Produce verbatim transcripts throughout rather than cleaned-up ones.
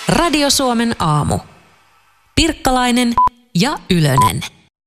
Radio Suomen aamu. Pirkkalainen ja Ylönen.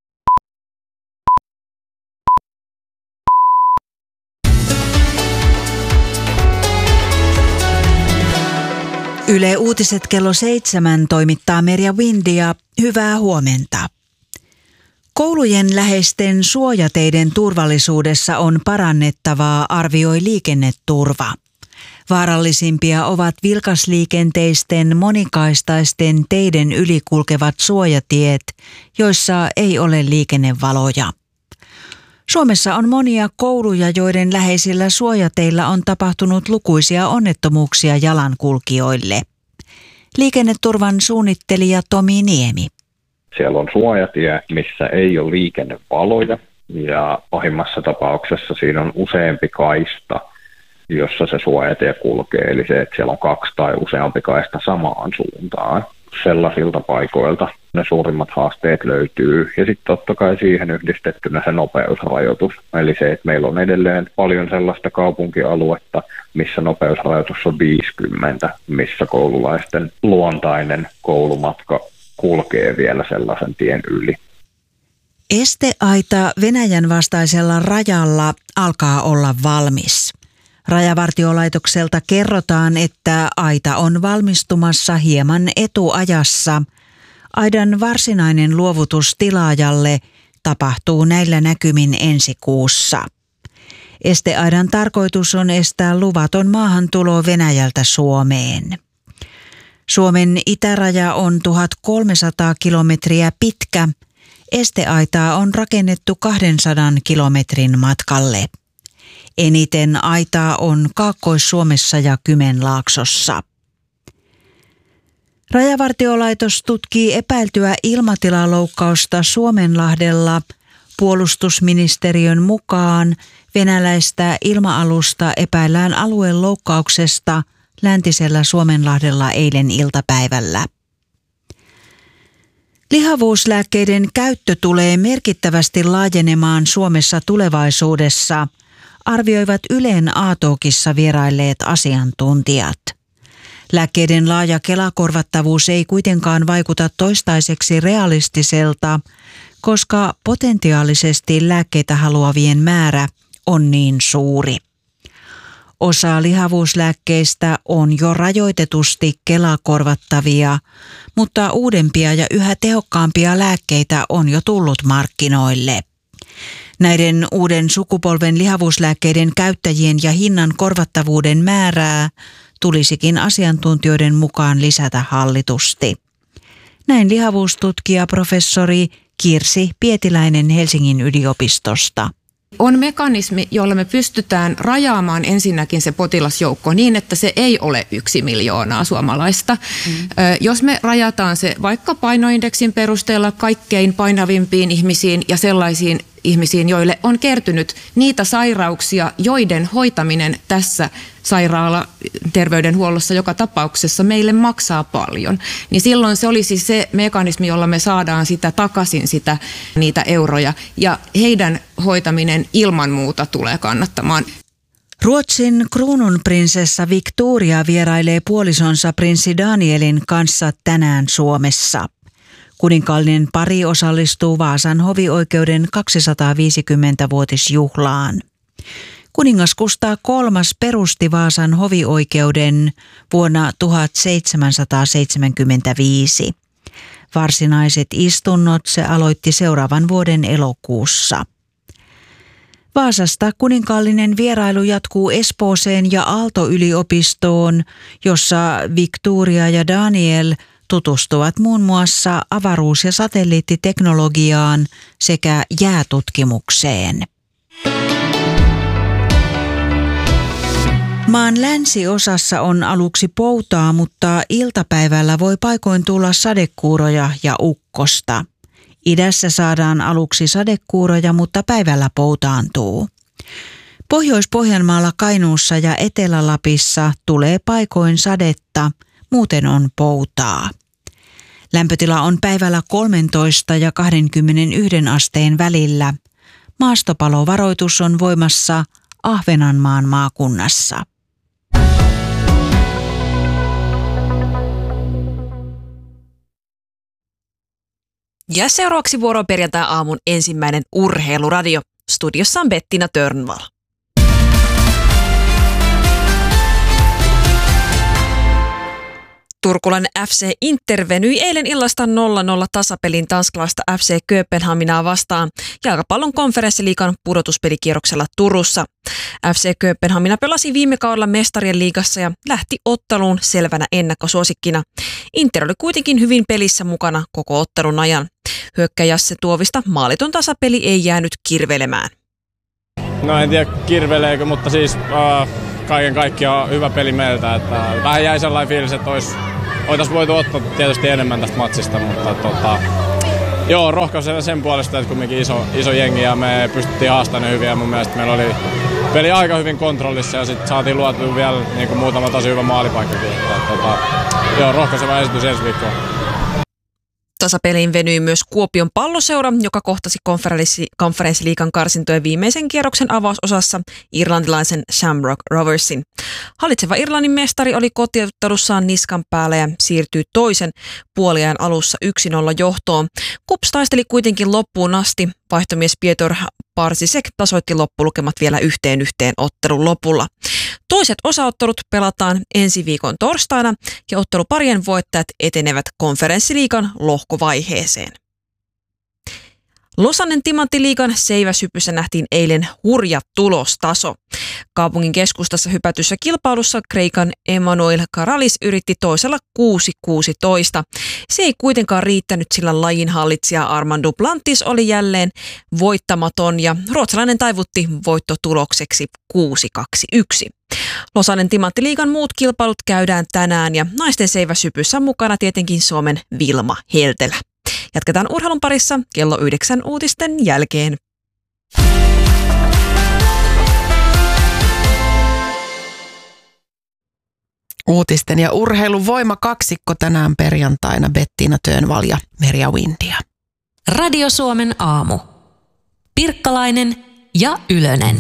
Yle Uutiset kello seitsemän toimittaa Merja Windia. Hyvää huomenta. Koulujen läheisten suojateiden turvallisuudessa on parannettavaa, arvioi Liikenneturva. Vaarallisimpia ovat vilkasliikenteisten monikaistaisten teiden yli kulkevat suojatiet, joissa ei ole liikennevaloja. Suomessa on monia kouluja, joiden läheisillä suojateillä on tapahtunut lukuisia onnettomuuksia jalankulkijoille. Liikenneturvan suunnittelija Tomi Niemi. Siellä on suojatie, missä ei ole liikennevaloja, ja pahimmassa tapauksessa siinä on useampi kaista, jossa se suojatie kulkee. Eli se, että siellä on kaksi tai useampi kaista samaan suuntaan. Sellaisilta paikoilta ne suurimmat haasteet löytyy. Ja sitten totta kai siihen yhdistettynä se nopeusrajoitus. Eli se, että meillä on edelleen paljon sellaista kaupunkialuetta, missä nopeusrajoitus on viisikymmentä, missä koululaisten luontainen koulumatka kulkee vielä sellaisen tien yli. Esteaita Venäjän vastaisella rajalla alkaa olla valmis. Rajavartiolaitokselta kerrotaan, että aita on valmistumassa hieman etuajassa. Aidan varsinainen luovutus tilaajalle tapahtuu näillä näkymin ensi kuussa. Esteaidan tarkoitus on estää luvaton maahantulo Venäjältä Suomeen. Suomen itäraja on tuhatkolmesataa kilometriä pitkä. Esteaitaa on rakennettu kahdensadan kilometrin matkalle. Eniten aitaa on Kaakkois-Suomessa ja Kymenlaaksossa. Rajavartiolaitos tutkii epäiltyä ilmatilaloukkausta Suomenlahdella. Puolustusministeriön mukaan venäläistä ilma-alusta epäillään alueloukkauksesta läntisellä Suomenlahdella eilen iltapäivällä. Lihavuuslääkkeiden käyttö tulee merkittävästi laajenemaan Suomessa tulevaisuudessa, arvioivat Ylen A-talkissa vierailleet asiantuntijat. Lääkkeiden laaja Kela-korvattavuus ei kuitenkaan vaikuta toistaiseksi realistiselta, koska potentiaalisesti lääkkeitä haluavien määrä on niin suuri. Osa lihavuuslääkkeistä on jo rajoitetusti Kela-korvattavia, mutta uudempia ja yhä tehokkaampia lääkkeitä on jo tullut markkinoille. Näiden uuden sukupolven lihavuuslääkkeiden käyttäjien ja hinnan korvattavuuden määrää tulisikin asiantuntijoiden mukaan lisätä hallitusti. Näin lihavuustutkija professori Kirsi Pietiläinen Helsingin yliopistosta. On mekanismi, jolla me pystytään rajaamaan ensinnäkin se potilasjoukko niin, että se ei ole yksi miljoonaa suomalaista. Mm. Jos me rajataan se vaikka painoindeksin perusteella kaikkein painavimpiin ihmisiin ja sellaisiin ihmisiin, joille on kertynyt niitä sairauksia, joiden hoitaminen tässä sairaala terveydenhuollossa joka tapauksessa meille maksaa paljon, niin silloin se olisi se mekanismi, jolla me saadaan sitä takaisin sitä, niitä euroja, ja heidän hoitaminen ilman muuta tulee kannattamaan. Ruotsin kruununprinsessa Victoria vierailee puolisonsa prinssi Danielin kanssa tänään Suomessa. Kuninkaallinen pari osallistuu Vaasan hovioikeuden kaksisataaviisikymmentävuotisjuhlaan. Kuningas Kustaa kolmas perusti Vaasan hovioikeuden vuonna tuhatseitsemänsataaseitsemänkymmentäviisi. Varsinaiset istunnot se aloitti seuraavan vuoden elokuussa. Vaasasta kuninkaallinen vierailu jatkuu Espooseen ja Aalto-yliopistoon, jossa Victoria ja Daniel tutustuvat muun muassa avaruus- ja satelliittiteknologiaan sekä jäätutkimukseen. Maan länsiosassa on aluksi poutaa, mutta iltapäivällä voi paikoin tulla sadekuuroja ja ukkosta. Idässä saadaan aluksi sadekuuroja, mutta päivällä poutaantuu. Pohjois-Pohjanmaalla, Kainuussa ja Etelä-Lapissa tulee paikoin sadetta, muuten on poutaa. Lämpötila on päivällä kolmetoista ja kaksikymmentäyksi asteen välillä. Maastopalovaroitus on voimassa Ahvenanmaan maakunnassa. Ja seuraavaksi vuoro perjantai-aamun ensimmäinen urheiluradio. Studiossa on Bettina Törnvall. Turkulainen F C Inter venyi eilen illasta nolla nolla tasapelin tanskalaista F C Kööpenhaminaa vastaan jalkapallon konferenssiliigan pudotuspelikierroksella Turussa. F C Kööpenhamina pelasi viime kaudella mestarien liigassa ja lähti otteluun selvänä ennakkosuosikkina. Inter oli kuitenkin hyvin pelissä mukana koko ottelun ajan. Hyökkäjä Jasse Tuovista maaliton tasapeli ei jäänyt kirvelemään. No en tiedä kirveleekö, mutta siis äh, kaiken kaikkiaan hyvä peli meiltä. Että vähän jäi sellainen fiilis, että olisi, oltaisiin voitu ottaa tietysti enemmän tästä matsista, mutta tota, joo, rohkaisen sen puolesta, että kumminkin iso, iso jengi ja me pystyttiin haastamaan hyvin ja mun mielestä meillä oli peli aika hyvin kontrollissa ja sitten saatiin luotua vielä niin kuin muutama tosi hyvä maalipaikkakin. Että, tota, joo, rohkaiseva esitys ensi viikkoon. Tasapeliin venyi myös Kuopion Palloseura, joka kohtasi konferenssi, konferenssiliigan karsintojen viimeisen kierroksen avausosassa irlantilaisen Shamrock Roversin. Hallitseva Irlannin mestari oli kotiottelussaan niskan päällä ja siirtyi toisen puoliajan alussa yksi nolla johtoon. Kups taisteli kuitenkin loppuun asti. Vaihtomies Piotr Parsisek tasoitti loppulukemat vielä yhteen yhteen ottelun lopulla. Toiset osaottelut pelataan ensi viikon torstaina ja otteluparien voittajat etenevät konferenssiliigan lohkovaiheeseen. Losannen Timanttiliigan seiväshypyssä nähtiin eilen hurja tulostaso. Kaupungin keskustassa hypätyssä kilpailussa Kreikan Emmanuel Karalis yritti toisella kuusi kuusitoista. Se ei kuitenkaan riittänyt, sillä lajin hallitsija Armand Duplantis oli jälleen voittamaton ja ruotsalainen taivutti voittotulokseksi kuusi kaksi yksi. Losannen Timanttiliigan muut kilpailut käydään tänään ja naisten seiväshypyssä on mukana tietenkin Suomen Vilma Heltelä. Jatketaan urheilun parissa kello yhdeksän uutisten jälkeen. Uutisten ja urheilun voimakaksikko tänään perjantaina Bettina Törnvall ja Merja Windia. Radio Suomen aamu. Pirkkalainen ja Ylönen.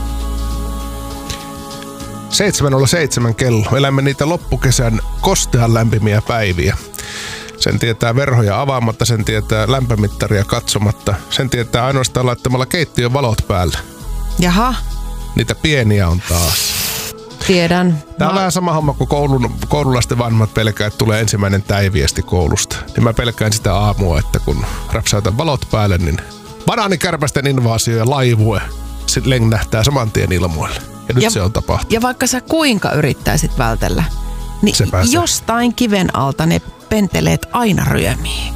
seitsemän nolla seitsemän kello. Elämme niitä loppukesän kostean lämpimiä päiviä. Sen tietää verhoja avaamatta, sen tietää lämpömittaria katsomatta. Sen tietää ainoastaan laittamalla keittiön valot päälle. Jaha. Niitä pieniä on taas. Tiedän. Tämä on mä... vähän sama homma kuin koulun, koululaisten vanhemmat pelkää, että tulee ensimmäinen täiviesti koulusta. Niin mä pelkään sitä aamua, että kun rapsautan valot päälle, niin banaanikärpästen invaasio ja laivue sitten lengähtää saman tien ilmoille. Ja nyt ja, se on tapahtunut. Ja vaikka sä kuinka yrittäisit vältellä, niin jostain kiven alta ne penteleet aina ryömii.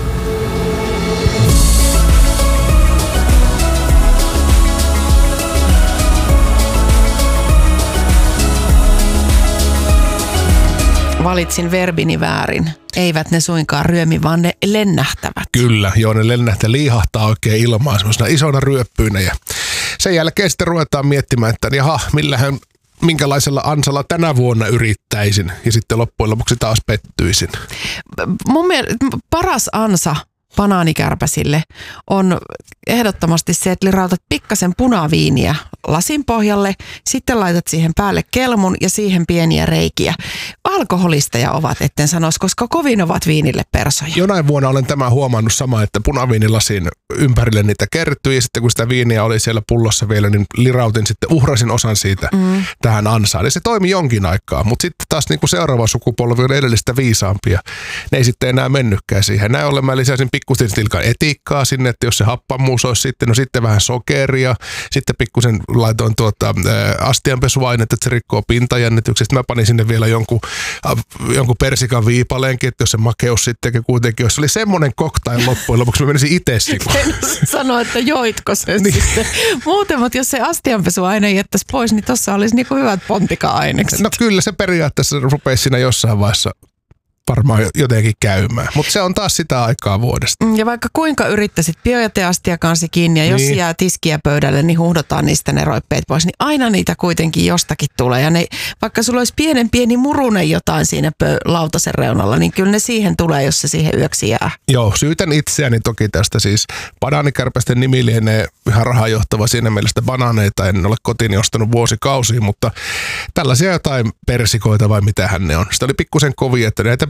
Valitsin verbini väärin. Eivät ne suinkaan ryömi, vaan ne lennähtävät. Kyllä, joo, ne lennähtää, liihahtaa oikein ilmaan semmoisena isona ryöppyinä. Ja sen jälkeen sitten ruvetaan miettimään, että jaha, millähän, minkälaisella ansalla tänä vuonna yrittäisin. Ja sitten loppujen lopuksi taas pettyisin. Mun mielestä paras ansa banaanikärpäsille on ehdottomasti se, että lirautat pikkasen punaviiniä lasin pohjalle, sitten laitat siihen päälle kelmun ja siihen pieniä reikiä. Alkoholisteja ovat, etten sanoisi, koska kovin ovat viinille persoja. Jonain vuonna olen tämän huomannut sama, että punaviinilasin ympärille niitä kertyi ja sitten kun sitä viiniä oli siellä pullossa vielä, niin lirautin sitten, uhrasin osan siitä mm. tähän ansaan. Ja se toimi jonkin aikaa, mutta sitten taas niin kuin seuraava sukupolvi on edellistä viisaampia. Ne ei sitten enää mennytkään siihen. Näin ollen mä lisäsin pikkuisen tilkan etiikkaa sinne, että jos se happamuus olisi sitten, no sitten vähän sokeria, sitten pikkusen laitoin tuota astianpesuainetta, että se rikkoo pintajännityksestä. Mä panin sinne vielä jonkun, jonkun persikan viipaleenkin, että jos se makeus sittenkin kuitenkin, jos se oli semmoinen cocktail loppujen lopuksi, mä menisin itse sikuun. Sano, että joitko sen niin. Sitten. Muuten, mutta jos se astianpesuaine jättäisi pois, niin tossa olisi niinku hyvät pontika-ainekset. No kyllä se periaatteessa rupeisi siinä jossain vaiheessa varmaan jotenkin käymään. Mutta se on taas sitä aikaa vuodesta. Ja vaikka kuinka yrittäisit biojäteastia kansi kiinni ja jos niin. jää tiskiä pöydälle, niin huuhdotaan niistä ne roippeet pois, niin aina niitä kuitenkin jostakin tulee. Ja ne, vaikka sulla olisi pienen pieni murunen jotain siinä pö- lautasen reunalla, niin kyllä ne siihen tulee, jos se siihen yöksi jää. Joo, syytän itseäni toki tästä siis. Banaanikärpästen nimi lienee ihan rahajohtava siinä mielessä, banaaneita en ole kotiin ostanut vuosikausiin, mutta tällaisia jotain persikoita vai mitähän ne on. Sitä oli pikkusen kovia, että näitäpä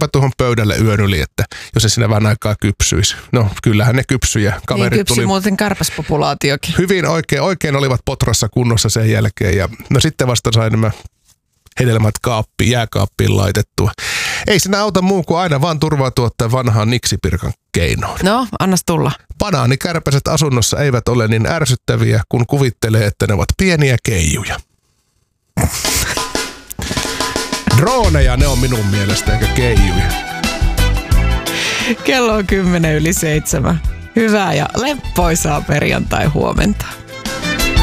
tuohon pöydälle yön yli, että jos se siinä vähän aikaa kypsyisi. No kyllähän ne kypsyi ja kaverit niin kypsy tuli. muuten kärpäspopulaatiokin. Hyvin oikein, oikein olivat potrassa kunnossa sen jälkeen ja no sitten vasta sain nämä hedelmät kaappi, jääkaappiin laitettua. Ei sinä auta muu kuin aina vaan turvautua tämän vanhaan niksipirkan keinoon. No, annas tulla. Banaanikärpäset asunnossa eivät ole niin ärsyttäviä, kun kuvittelee, että ne ovat pieniä keijuja. Drooneja ne on minun mielestä, eikä keijuja. Kello on kymmenen yli seitsemän. Hyvää ja leppoisaa perjantai huomenta.